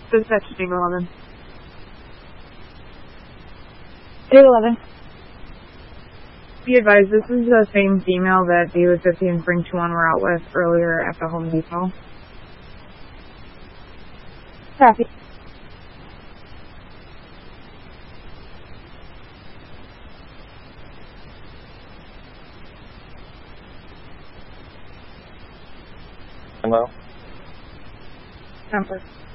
Dispatch 811. 811. Be advised, this is the same female that David 50 and Spring 21 were out with earlier at the Home Depot. Copy. Hello? Number.